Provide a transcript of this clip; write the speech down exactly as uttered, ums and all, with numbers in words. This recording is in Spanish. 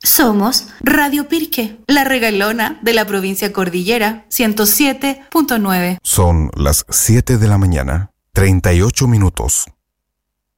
Somos Radio Pirque, la regalona de la provincia Cordillera, ciento siete punto nueve. Son las siete de la mañana, treinta y ocho minutos.